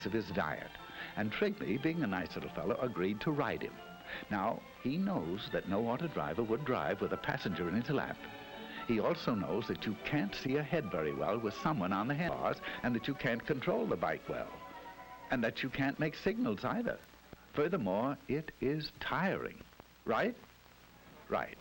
of his diet. And Trigley, being a nice little fellow, agreed to ride him. Now, he knows that no auto driver would drive with a passenger in his lap. He also knows that you can't see ahead very well with someone on the handlebars, and that you can't control the bike well, and that you can't make signals either. Furthermore, it is tiring. Right? Right.